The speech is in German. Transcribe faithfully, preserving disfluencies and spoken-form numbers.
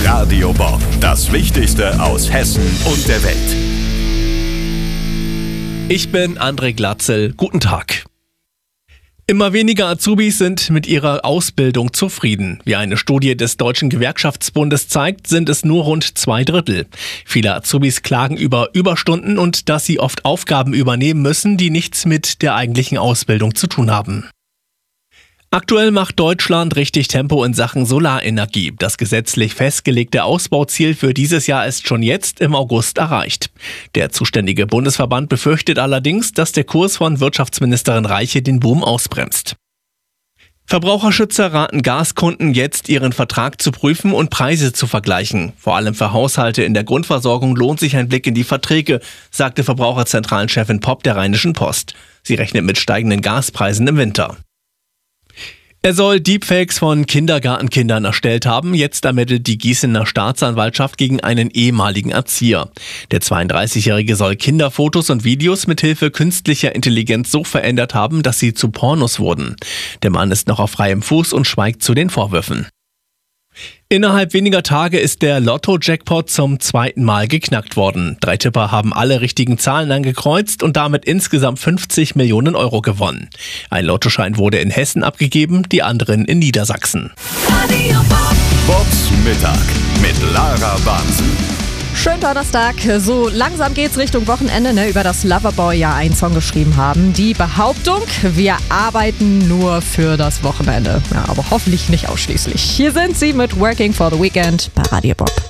Radio Bob, das Wichtigste aus Hessen und der Welt. Ich bin André Glatzel. Guten Tag. Immer weniger Azubis sind mit ihrer Ausbildung zufrieden. Wie eine Studie des Deutschen Gewerkschaftsbundes zeigt, sind es nur rund zwei Drittel. Viele Azubis klagen über Überstunden und dass sie oft Aufgaben übernehmen müssen, die nichts mit der eigentlichen Ausbildung zu tun haben. Aktuell macht Deutschland richtig Tempo in Sachen Solarenergie. Das gesetzlich festgelegte Ausbauziel für dieses Jahr ist schon jetzt im August erreicht. Der zuständige Bundesverband befürchtet allerdings, dass der Kurs von Wirtschaftsministerin Reiche den Boom ausbremst. Verbraucherschützer raten Gaskunden jetzt, ihren Vertrag zu prüfen und Preise zu vergleichen. Vor allem für Haushalte in der Grundversorgung lohnt sich ein Blick in die Verträge, sagte Verbraucherzentralenchefin Popp der Rheinischen Post. Sie rechnet mit steigenden Gaspreisen im Winter. Er soll Deepfakes von Kindergartenkindern erstellt haben. Jetzt ermittelt die Gießener Staatsanwaltschaft gegen einen ehemaligen Erzieher. Der zweiunddreißigjährige soll Kinderfotos und Videos mithilfe künstlicher Intelligenz so verändert haben, dass sie zu Pornos wurden. Der Mann ist noch auf freiem Fuß und schweigt zu den Vorwürfen. Innerhalb weniger Tage ist der Lotto-Jackpot zum zweiten Mal geknackt worden. Drei Tipper haben alle richtigen Zahlen angekreuzt und damit insgesamt fünfzig Millionen Euro gewonnen. Ein Lottoschein wurde in Hessen abgegeben, die anderen in Niedersachsen. Bobs Mittag mit Lara Bansen. Schönen Donnerstag. So langsam geht's Richtung Wochenende, ne? Über das Loverboy ja einen Song geschrieben haben. Die Behauptung, wir arbeiten nur für das Wochenende. Ja, aber hoffentlich nicht ausschließlich. Hier sind sie mit Working for the Weekend bei Radio Bob.